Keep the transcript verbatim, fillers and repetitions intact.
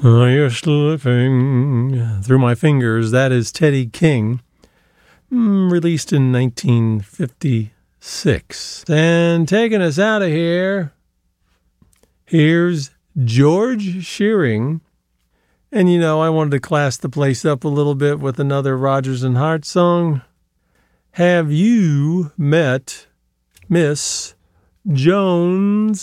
Oh, you're slipping through my fingers. That is Teddy King, released in nineteen fifty-six. And taking us out of here, here's George Shearing. And, you know, I wanted to class the place up a little bit with another Rodgers and Hart song. Have you met Miss Jones?